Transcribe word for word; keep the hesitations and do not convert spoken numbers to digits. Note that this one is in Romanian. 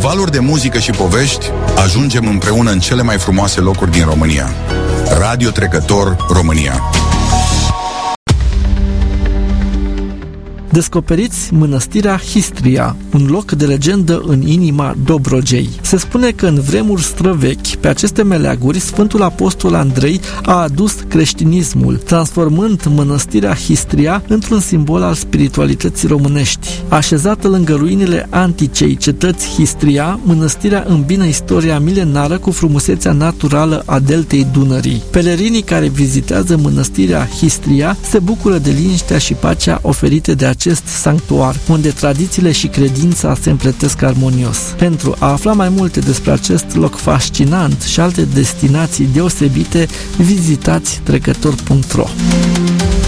valuri de muzică și povești, ajungem împreună în cele mai frumoase locuri din România. Radio Trecător România. Descoperiți Mănăstirea Histria, un loc de legendă în inima Dobrogei. Se spune că în vremuri străvechi, pe aceste meleaguri, Sfântul Apostol Andrei a adus creștinismul, transformând Mănăstirea Histria într-un simbol al spiritualității românești. Așezată lângă ruinele anticei cetăți Histria, mănăstirea îmbină istoria milenară cu frumusețea naturală a deltei Dunării. Pelerinii care vizitează Mănăstirea Histria se bucură de liniștea și pacea oferite de acest sanctuar, unde tradițiile și credința se împletesc armonios. Pentru a afla mai multe despre acest loc fascinant și alte destinații deosebite, vizitați trecător punct ro.